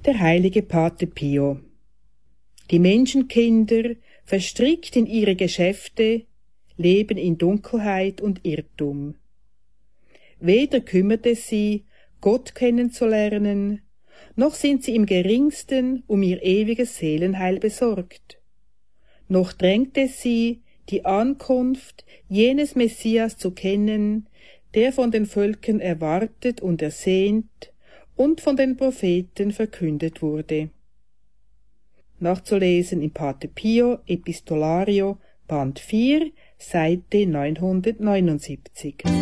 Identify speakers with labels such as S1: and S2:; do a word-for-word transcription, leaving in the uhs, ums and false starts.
S1: Der heilige Pater Pio. Die Menschenkinder, verstrickt in ihre Geschäfte, leben in Dunkelheit und Irrtum. Weder kümmert es sie, Gott kennenzulernen, noch sind sie im geringsten um ihr ewiges Seelenheil besorgt. Noch drängt es sie, die Ankunft jenes Messias zu kennen, der von den Völkern erwartet und ersehnt und von den Propheten verkündet wurde. Nachzulesen in Pater Pio Epistolario, Band vier, Seite neunhundertneunundsiebzig.